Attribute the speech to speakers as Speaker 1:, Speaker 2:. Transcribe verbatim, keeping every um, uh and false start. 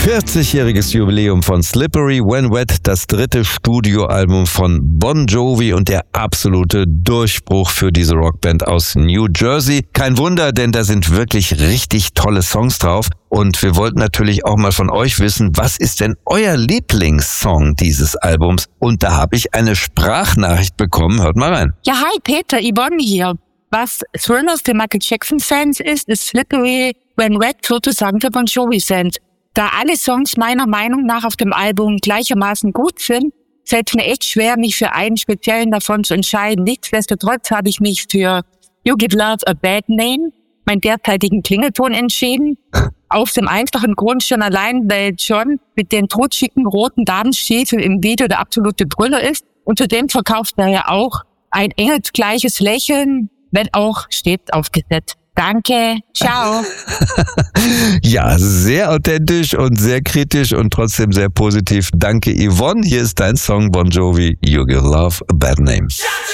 Speaker 1: vierzigjähriges Jubiläum von Slippery When Wet, das dritte Studioalbum von Bon Jovi und der absolute Durchbruch für diese Rockband aus New Jersey. Kein Wunder, denn da sind wirklich richtig tolle Songs drauf. Und wir wollten natürlich auch mal von euch wissen, was ist denn euer Lieblingssong dieses Albums? Und da habe ich eine Sprachnachricht bekommen. Hört mal rein.
Speaker 2: Ja, hi Peter, Yvonne hier. Was Thrillers für Michael Jackson-Fans ist, ist Slippery When Wet sozusagen für Bon Jovi-Fans. Da alle Songs meiner Meinung nach auf dem Album gleichermaßen gut sind, fällt es mir echt schwer, mich für einen speziellen davon zu entscheiden. Nichtsdestotrotz habe ich mich für You Give Love a Bad Name, meinen derzeitigen Klingelton, entschieden. Auf dem einfachen Grund schon allein, weil John mit den totschicken roten Damenstiefeln im Video der absolute Brüller ist. Und zudem verkauft er ja auch ein engelsgleiches Lächeln, wenn auch stets aufgesetzt. Danke, ciao.
Speaker 1: Ja, sehr authentisch und sehr kritisch und trotzdem sehr positiv. Danke, Yvonne. Hier ist dein Song Bon Jovi, You Give Love a Bad Name.